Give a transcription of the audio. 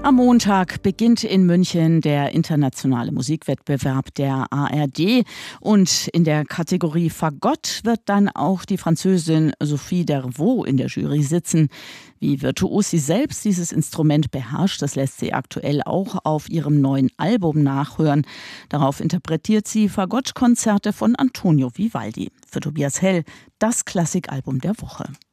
Am Montag beginnt in München der internationale Musikwettbewerb der ARD. Und in der Kategorie Fagott wird dann auch die Französin Sophie Dervaux in der Jury sitzen. Wie virtuos sie selbst dieses Instrument beherrscht, das lässt sie aktuell auch auf ihrem neuen Album nachhören. Darauf interpretiert sie Fagott-Konzerte von Antonio Vivaldi. Für Tobias Hell das Klassikalbum der Woche.